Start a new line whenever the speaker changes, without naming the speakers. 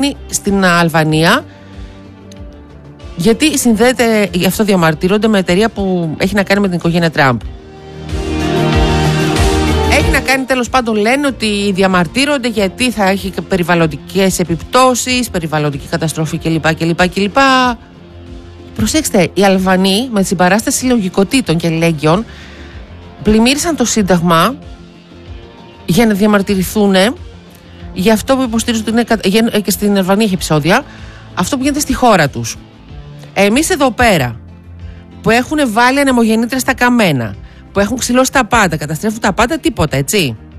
στην Αλβανία, γιατί συνδέεται, γι' αυτό διαμαρτύρονται, με εταιρεία που έχει να κάνει με την οικογένεια Τραμπ. Έχει να κάνει, τέλος πάντων, λένε ότι διαμαρτύρονται γιατί θα έχει περιβαλλοντικές επιπτώσεις, περιβαλλοντική καταστροφή κλπ. Προσέξτε, οι Αλβανοί με τη συμπαράσταση συλλογικοτήτων και αλληλεγγύων πλημμύρισαν το Σύνταγμα για να διαμαρτυρηθούν για αυτό που υποστηρίζουν ότι είναι, και στην Αλβανία έχει επεισόδια, αυτό που γίνεται στη χώρα τους. Εμείς εδώ πέρα που έχουν βάλει ανεμογεννήτρες στα καμένα, που έχουν ξυλώσει τα πάντα, καταστρέφουν τα πάντα, τίποτα, έτσι.